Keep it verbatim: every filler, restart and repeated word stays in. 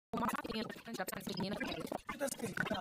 uma sapinha, já precisa ser menina. O que tá escrito? Tá.